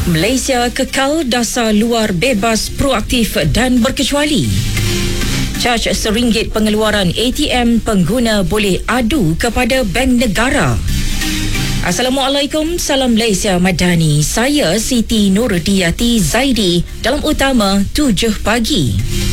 Malaysia kekal dasar luar bebas, proaktif dan berkecuali. Caj RM1 pengeluaran ATM, pengguna boleh adu kepada Bank Negara. Assalamualaikum, salam Malaysia Madani. Saya Siti Nurudiyati Zaidi dalam utama 7 pagi.